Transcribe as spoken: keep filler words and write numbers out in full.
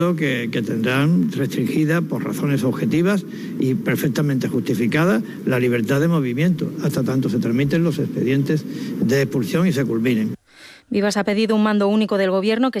Que, que tendrán restringida por razones objetivas y perfectamente justificadas la libertad de movimiento, hasta tanto se tramiten los expedientes de expulsión y se culminen. Vivas ha pedido un mando único del Gobierno que